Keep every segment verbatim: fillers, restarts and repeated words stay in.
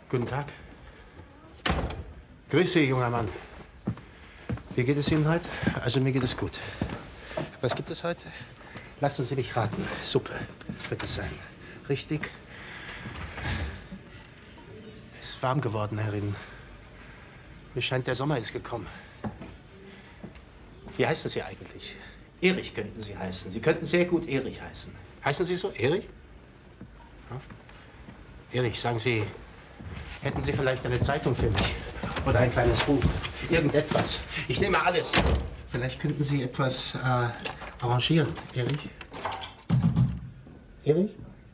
Guten Tag. Grüß Sie, junger Mann. Wie geht es Ihnen heute? Also mir geht es gut. Was gibt es heute? Lassen Sie mich raten. Suppe wird es sein. Richtig? Es ist warm geworden, Herrin. Mir scheint, der Sommer ist gekommen. Wie heißen Sie eigentlich? Erich könnten Sie heißen. Sie könnten sehr gut Erich heißen. Heißen Sie so? Erich? Ja. Erich, sagen Sie, hätten Sie vielleicht eine Zeitung für mich? Oder ein kleines Buch? Irgendetwas. Ich nehme alles. Vielleicht könnten Sie etwas äh, arrangieren. Erich? Erich?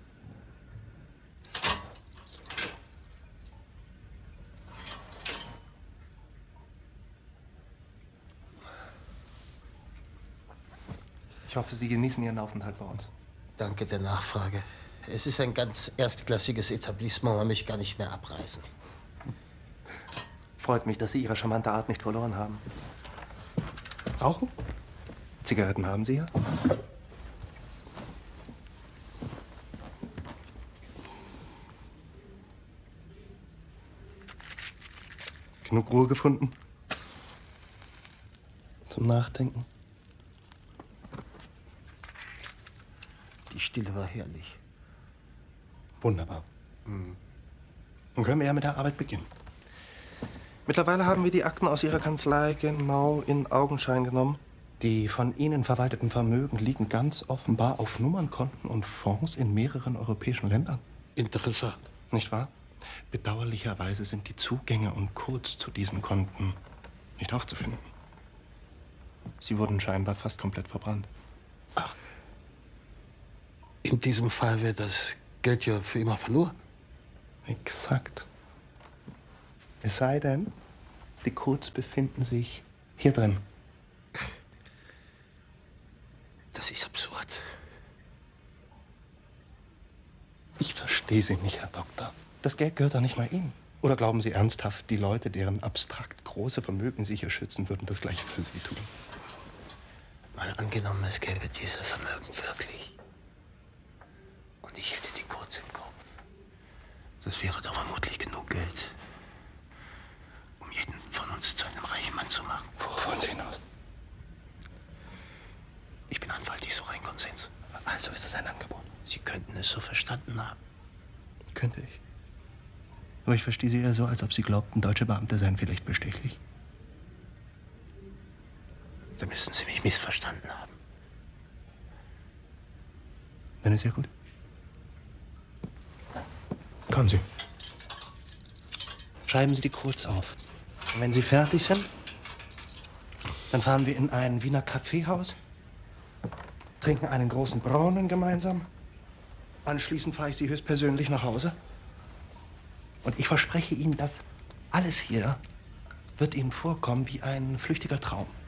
Ich hoffe, Sie genießen Ihren Aufenthalt bei uns. Danke der Nachfrage. Es ist ein ganz erstklassiges Etablissement, man möchte gar nicht mehr abreisen. Freut mich, dass Sie Ihre charmante Art nicht verloren haben. Rauchen? Zigaretten haben Sie ja? Genug Ruhe gefunden? Zum Nachdenken? Die Stille war herrlich. Wunderbar. Mhm. Dann können wir ja mit der Arbeit beginnen. Mittlerweile haben wir die Akten aus Ihrer Kanzlei genau in Augenschein genommen. Die von Ihnen verwalteten Vermögen liegen ganz offenbar auf Nummernkonten und Fonds in mehreren europäischen Ländern. Interessant. Nicht wahr? Bedauerlicherweise sind die Zugänge und Codes zu diesen Konten nicht aufzufinden. Sie wurden scheinbar fast komplett verbrannt. Ach. In diesem Fall wäre das Geld ja für immer verloren. Exakt. Es sei denn, die Codes befinden sich hier drin. Das ist absurd. Ich verstehe Sie nicht, Herr Doktor. Das Geld gehört doch nicht mal Ihnen. Oder glauben Sie ernsthaft, die Leute, deren abstrakt große Vermögen Sie hier schützen, würden das Gleiche für Sie tun? Mal angenommen, es gäbe diese Vermögen wirklich. Und ich hätte die Codes im Kopf. Das wäre doch vermutlich genug Geld, um jeden von uns zu einem reichen Mann zu machen. Worauf wollen Sie hinaus? Ich bin Anwalt, ich suche einen Konsens. Also ist das ein Angebot. Sie könnten es so verstanden haben. Könnte ich. Aber ich verstehe Sie eher so, als ob Sie glaubten, deutsche Beamte seien vielleicht bestechlich. Da müssten Sie mich missverstanden haben. Dann ist ja gut. Kommen Sie. Schreiben Sie die kurz auf. Und wenn Sie fertig sind, dann fahren wir in ein Wiener Kaffeehaus, trinken einen großen Braunen gemeinsam. Anschließend fahre ich Sie höchstpersönlich nach Hause. Und ich verspreche Ihnen, das alles hier wird Ihnen vorkommen wie ein flüchtiger Traum.